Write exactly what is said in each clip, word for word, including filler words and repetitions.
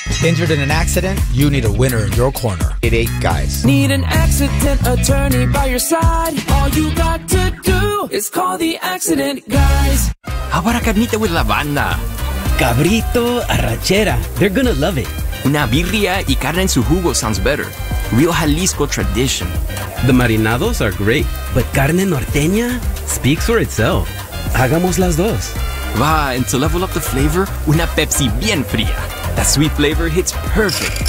Injured in an accident? You need a winner in your corner. eight eight guys. Need an accident attorney by your side? All you got to do is call the accident guys. How about a carnita with la banda? Cabrito, arrachera. They're gonna love it. Una birria y carne en su jugo sounds better. Real Jalisco tradition. The marinados are great, but carne norteña speaks for itself. Hagamos las dos. Va, and to level up the flavor, una Pepsi bien fría. That sweet flavor hits perfect.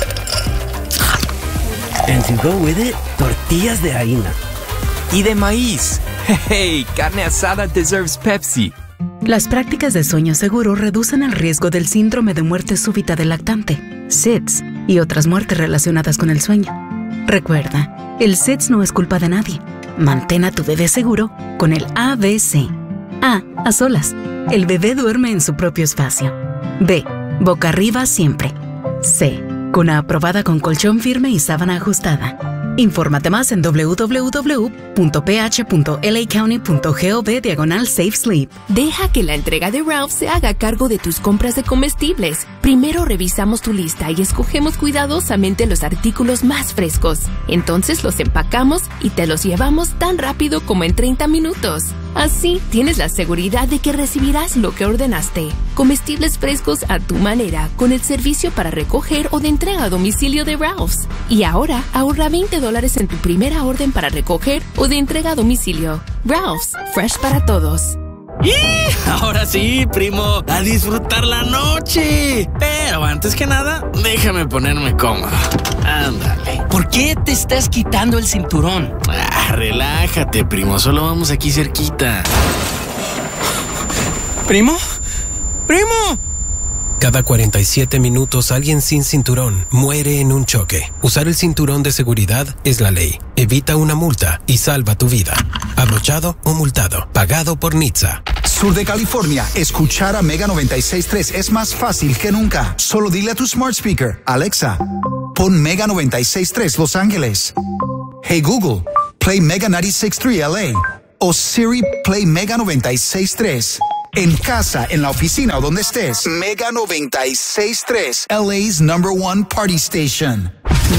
And to go with it, tortillas de harina. Y de maíz. Hey, carne asada deserves Pepsi. Las prácticas de sueño seguro reducen el riesgo del síndrome de muerte súbita del lactante, S I D S, y otras muertes relacionadas con el sueño. Recuerda, el S I D S no es culpa de nadie. Mantén a tu bebé seguro con el A B C. A. A solas. El bebé duerme en su propio espacio. B. Boca arriba siempre. C. Cuna aprobada con colchón firme y sábana ajustada. Infórmate más en w w w punto p h punto l a county punto gov diagonal safe sleep. Deja que la entrega de Ralph se haga cargo de tus compras de comestibles. Primero revisamos tu lista y escogemos cuidadosamente los artículos más frescos. Entonces los empacamos y te los llevamos tan rápido como en treinta minutos. Así tienes la seguridad de que recibirás lo que ordenaste. Comestibles frescos a tu manera con el servicio para recoger o de entrega a domicilio de Ralph's. Y ahora ahorra veinte dólares en tu primera orden para recoger o de entrega a domicilio. Ralph's, fresh para todos. ¡Y! Ahora sí, primo, a disfrutar la noche. Pero antes que nada, déjame ponerme cómodo. Ándale. ¿Por qué te estás quitando el cinturón? Ah, relájate, primo, solo vamos aquí cerquita. ¿Primo? ¡Primo! Cada cuarenta y siete minutos alguien sin cinturón muere en un choque. Usar el cinturón de seguridad es la ley. Evita una multa y salva tu vida. Abrochado o multado. Pagado por N H T S A. Sur de California, escuchar a Mega noventa y seis punto tres es más fácil que nunca. Solo dile a tu smart speaker, Alexa, pon Mega noventa y seis punto tres Los Ángeles. Hey Google, play Mega noventa y seis punto tres L A. O Siri, play Mega noventa y seis punto tres. En casa, en la oficina o donde estés, Mega noventa y seis punto tres, L A's number one party station.